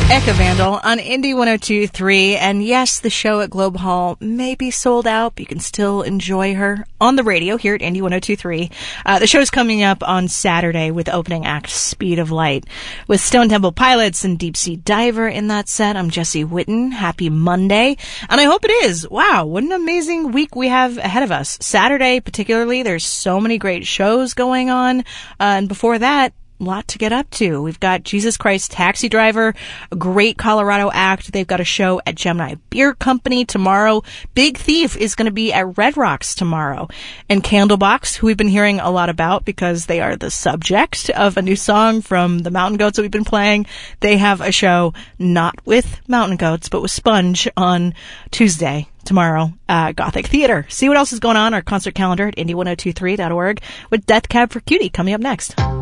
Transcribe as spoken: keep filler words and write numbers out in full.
Eka Vandal on Indie one oh two point three, and yes, the show at Globe Hall may be sold out, but you can still enjoy her on the radio here at Indie one oh two point three. Uh, the show's coming up on Saturday with opening act Speed of Light, with Stone Temple Pilots and Deep Sea Diver in that set. I'm Jesse Whitten. Happy Monday, and I hope it is. Wow, what an amazing week we have ahead of us. Saturday particularly, there's so many great shows going on, uh, and before that, lot to get up to. We've got Jesus Christ Taxi Driver, a great Colorado act. They've got a show at Gemini Beer Company tomorrow. Big Thief is going to be at Red Rocks tomorrow. And Candlebox, who we've been hearing a lot about because they are the subject of a new song from the Mountain Goats that we've been playing. They have a show not with Mountain Goats, but with Sponge on Tuesday. Tomorrow, uh, Gothic Theater. See what else is going on, our concert calendar at indie one oh two three dot org with Death Cab for Cutie coming up next.